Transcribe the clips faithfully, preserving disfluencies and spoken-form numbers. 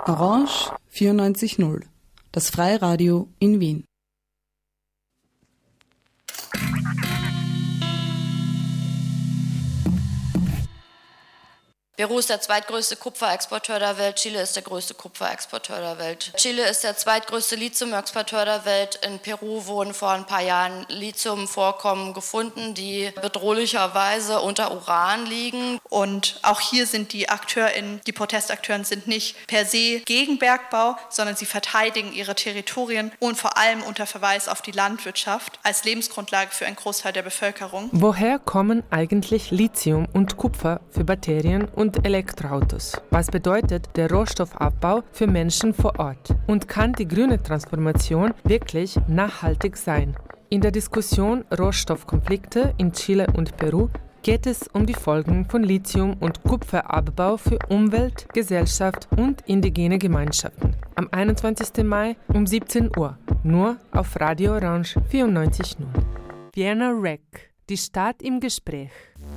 Orange vierundneunzig null, das Freiradio in Wien. Peru ist der zweitgrößte Kupferexporteur der Welt, Chile ist der größte Kupferexporteur der Welt. Chile ist der zweitgrößte Lithiumexporteur der Welt. In Peru wurden vor ein paar Jahren Lithiumvorkommen gefunden, die bedrohlicherweise unter Uran liegen. Und auch hier sind die AkteurInnen, die Protestakteuren sind nicht per se gegen Bergbau, sondern sie verteidigen ihre Territorien und vor allem unter Verweis auf die Landwirtschaft als Lebensgrundlage für einen Großteil der Bevölkerung. Woher kommen eigentlich Lithium und Kupfer für Batterien und und Elektroautos? Was bedeutet der Rohstoffabbau für Menschen vor Ort? Und kann die grüne Transformation wirklich nachhaltig sein? In der Diskussion Rohstoffkonflikte in Chile und Peru geht es um die Folgen von Lithium- und Kupferabbau für Umwelt, Gesellschaft und indigene Gemeinschaften. Am einundzwanzigsten Mai um siebzehn Uhr, nur auf Radio Orange vierundneunzig null. Vienna Rec, die Stadt im Gespräch.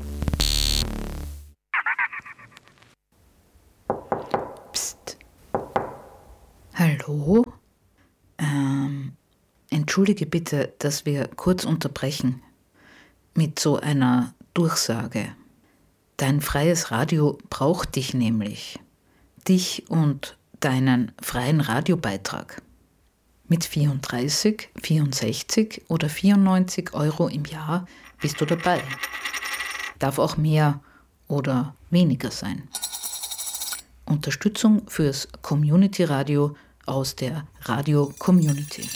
Hallo? Ähm, entschuldige bitte, dass wir kurz unterbrechen mit so einer Durchsage. Dein freies Radio braucht dich nämlich. Dich und deinen freien Radiobeitrag. Mit vierunddreißig, vierundsechzig oder vierundneunzig Euro im Jahr bist du dabei. Darf auch mehr oder weniger sein. Unterstützung fürs Community-Radio aus der Radio-Community.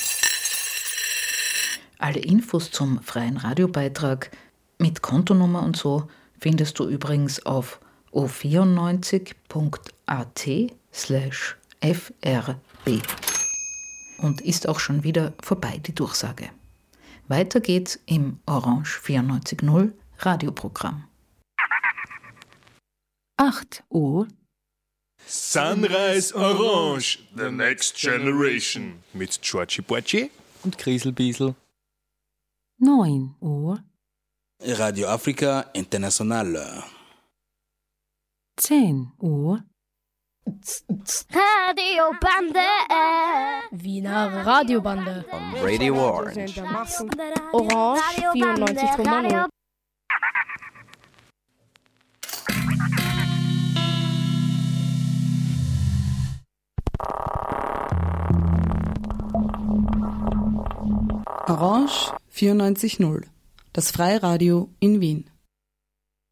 Alle Infos zum freien Radiobeitrag mit Kontonummer und so findest du übrigens auf o vierundneunzig punkt a t slash f r b. Und ist auch schon wieder vorbei, die Durchsage. Weiter geht's im Orange vierundneunzig null Radioprogramm. acht Uhr. Sunrise Orange, the next generation. Mit Georgie Porci und Grieselbiesel. neun Uhr. Radio Afrika International. zehn Uhr. Radiobande. Wiener Radiobande. On Radio Orange. Orange vierundneunzig Komma null. Orange vierundneunzig null, das Freiradio in Wien.